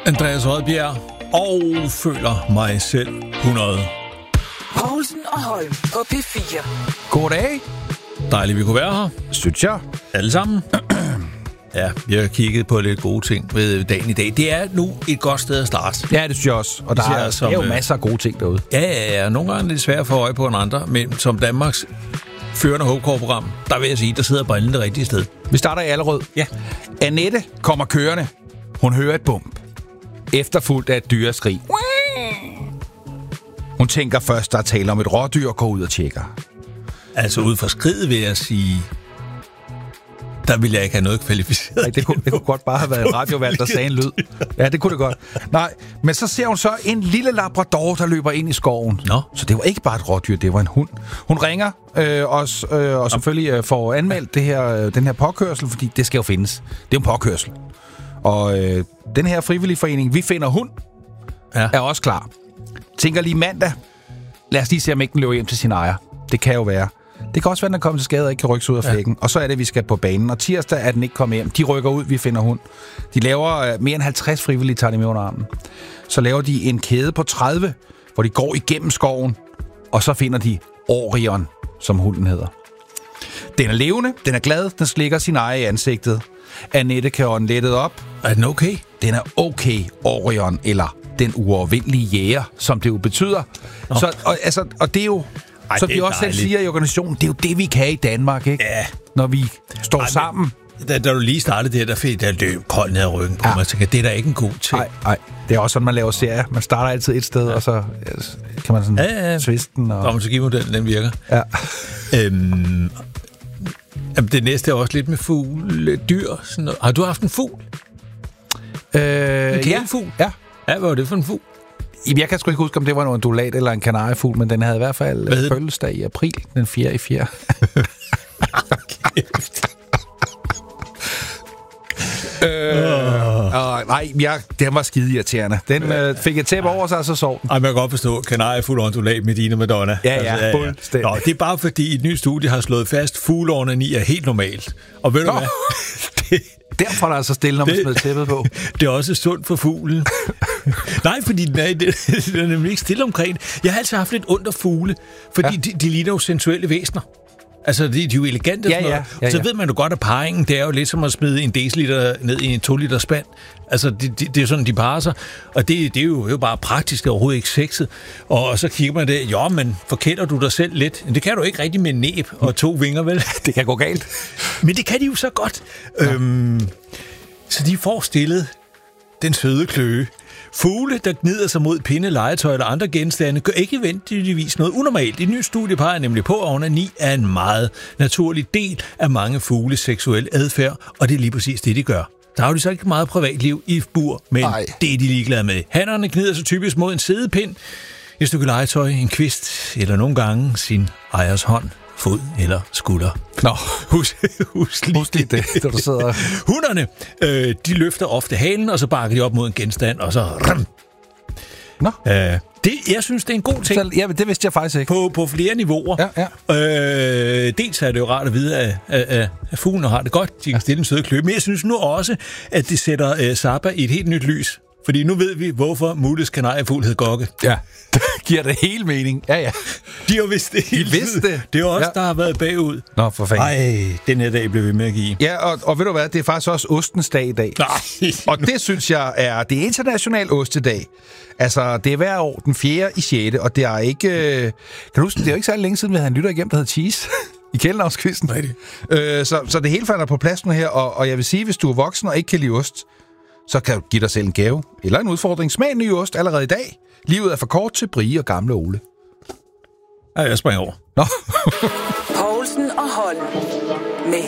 Andreas Rødbjerg og føler mig selv 100. Poulsen og Holm på P4. Goddag. Dejligt, vi kunne være her. Synes jeg. Alle sammen. Ja, vi har kigget på lidt gode ting ved dagen i dag. Det er nu et godt sted at starte. Ja, det synes jeg også. Og der er jo masser af gode ting derude. Ja. Nogle gange er det svært at få øje på en andre, men som Danmarks førende HK-program, der vil jeg sige, der sidder brillen det rigtige sted. Vi starter i Allerød. Ja. Annette kommer kørende. Hun hører et bump. Efterfulgt af et dyreskrig. Hun tænker først, der er tale om et rådyr, og går ud og tjekker. Altså ud fra skridet vil jeg sige, der ville jeg ikke have noget kvalificeret. Nej, det kunne godt bare have været en radiovært, der sagde en lyd. Ja, det kunne det godt. Nej, men så ser hun så en lille labrador, der løber ind i skoven. Nå. Så det var ikke bare et rådyr, det var en hund. Hun ringer og selvfølgelig får anmeldt den her påkørsel, fordi det skal jo findes. Det er jo en påkørsel. Og den her frivillige forening, Vi Finder Hund, er også klar. Tænker lige mandag, lad os lige se, om ikke den løber hjem til sin ejer. Det kan jo være. Det kan også være, at den er kommet til skade og ikke kan rykke sig ud af flækken. Og så er det, at vi skal på banen. Og tirsdag er den ikke kommet hjem. De rykker ud, Vi Finder Hund. De laver mere end 50 frivillige, tager de med under armen. Så laver de en kæde på 30, hvor de går igennem skoven. Og så finder de Orion, som hunden hedder. Den er levende, den er glad, den slikker sin ejer i ansigtet. Annette kan ånde lettet op. Er den okay? Den er okay, Orion, eller den uovervindelige jæger, som det jo betyder. Så, og det er jo... Så vi også selv siger i organisationen, det er jo det, vi kan i Danmark, ikke? Ja. Når vi står sammen. Da du lige startede der løb koldt ned ad ryggen på mig, så det er da ikke en god ting. Nej. Det er også sådan, man laver serier. Man starter altid et sted, og så kan man sådan twiste den. Og... Dramaturgimodellen, den virker. Ja. Det næste er også lidt med fugle, dyr. Sådan noget. Har du haft en fugl? En kælefugl? Ja. Ja, hvad var det for en fugl? Jeg kan sgu ikke huske, om det var en undulat eller en kanariefugl, men den havde i hvert fald fødselsdag i april, den 4. i 4. Den var skide irriterende. Den fik jeg tæppe over sig, og så sov den. Ej, man kan godt forstå, kanariefugl og undulat med Dina Madonna. Ja. Nå, det er bare fordi et nyt studie har slået fast, fugleonani er helt normalt. Og ved du hvad? Derfor er der altså stille, når man smider tæppet på. Det er også sundt for fuglen. Nej, fordi den er nemlig ikke stille omkring. Jeg har altid haft lidt ondt af fugle, fordi de ligner jo sensuelle væsener. Altså, de er jo elegante. Ja. Så ved man jo godt, at parringen, det er jo lidt som at smide en deciliter ned i en 2-liter spand. Altså, det er sådan, de parer sig. Og det er jo bare praktisk, og overhovedet ikke sexet. Og så kigger man det, men forkælder du dig selv lidt? Det kan du ikke rigtig med næb og 2 vinger, vel? Det kan gå galt. Men det kan de jo så godt. Ja. Så de får stillet den søde kløe. Fugle, der gnider sig mod pinde, legetøj eller andre genstande, gør ikke nødvendigvis noget unormalt. Et nyt studie peger nemlig på, at onani er en meget naturlig del af mange fugles seksuelle adfærd, og det er lige præcis det, de gør. Der har jo så ikke meget privatliv i bur, men det er de ligeglade med. Hannerne gnider sig typisk mod en sædepind, et stykke legetøj, en kvist eller nogle gange sin ejers hånd, fod eller skulder. Nå, husk lige det, der du sidder. Hunderne, de løfter ofte halen, og så bakker de op mod en genstand, og så... Nå. Jeg synes, det er en god ting. Ja, det vidste jeg faktisk ikke. På flere niveauer. Ja. Dels er det jo rart at vide, at fuglene har det godt. De kan stille en søde kløbe. Men jeg synes nu også, at det sætter Zappa i et helt nyt lys. Fordi nu ved vi, hvorfor Mulles kanariefugl hed Gokke. Ja, det giver det hele mening. Ja. De har vidst det hele. De vidste det. Det er også der har været bagud. Nå, for fanden. Ej, den her dag blev vi med at give. Ja, og ved du hvad, det er faktisk også ostens dag i dag. Nej. Og det synes jeg det er international ostedag. Altså, det er hver år den 4. i 6. Og det er ikke... kan du huske, det er jo ikke så længe siden, vi havde en lytter igennem, der hedder Cheese. I Kældenavnskvisten. Så det hele falder på plads nu her. Og jeg vil sige, hvis du er voksen og ikke kan lide ost, så kan du give dig selv en gave eller en udfordring. Smag en ny ost allerede i dag. Livet er for kort til Brie og gamle Ole. Ja, jeg springer over. Nå. Poulsen og Holm med